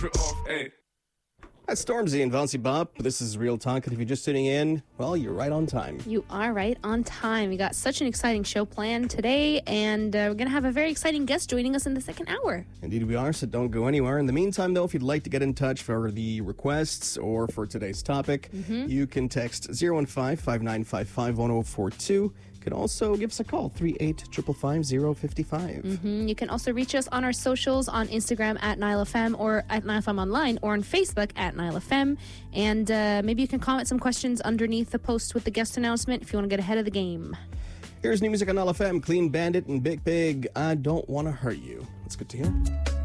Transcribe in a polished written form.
That's Stormzy and Vancy Bop. This is Real Talk, and if you're just tuning in, well, you're right on time. You are right on time. We got such an exciting show planned today, and we're going to have a very exciting guest joining us in the second hour. Indeed we are, so don't go anywhere. In the meantime, though, if you'd like to get in touch for the requests or for today's topic, you can text 015-5955-1042. You can also give us a call, 38-555-055. You can also reach us on our socials on Instagram at NileFM or at NileFM Online or on Facebook at NileFM. And maybe you can comment some questions underneath the post with the guest announcement if you want to get ahead of the game. Here's new music on NileFM, Clean Bandit and Big Pig, I Don't Want to Hurt You. It's good to hear.